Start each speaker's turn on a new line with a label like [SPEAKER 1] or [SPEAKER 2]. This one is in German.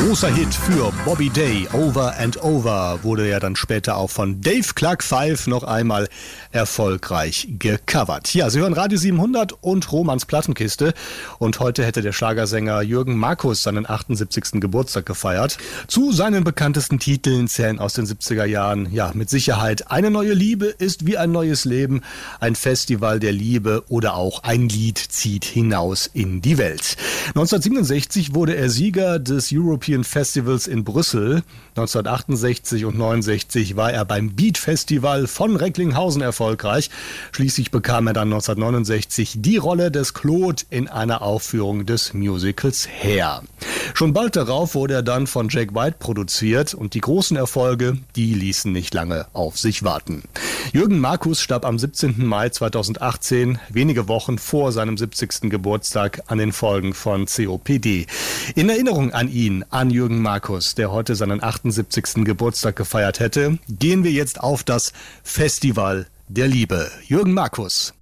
[SPEAKER 1] Großer Hit für Bobby Day, Over and Over, wurde ja dann später auch von Dave Clark 5 noch einmal erfolgreich gecovert. Ja, Sie hören Radio 700 und Romans Plattenkiste und heute hätte der Schlagersänger Jürgen Markus seinen 78. Geburtstag gefeiert. Zu seinen bekanntesten Titeln zählen aus den 70er Jahren, ja, mit Sicherheit Eine neue Liebe ist wie ein neues Leben, ein Festival der Liebe oder auch Ein Lied zieht hinaus in die Welt. 1967 wurde er Sieger des European Festivals in Brüssel. 1968 und 69 war er beim Beat Festival von Recklinghausen erfolgreich. Schließlich bekam er dann 1969 die Rolle des Claude in einer Aufführung des Musicals Hair. Schon bald darauf wurde er dann von Jack White produziert und die großen Erfolge, die ließen nicht lange auf sich warten. Jürgen Markus starb am 17. Mai 2018, wenige Wochen vor seinem 70. Geburtstag, an den Folgen von COPD. In Erinnerung an ihn, an Jürgen Markus, der heute seinen 78. Geburtstag gefeiert hätte, gehen wir jetzt auf das Festival der Liebe. Jürgen Markus.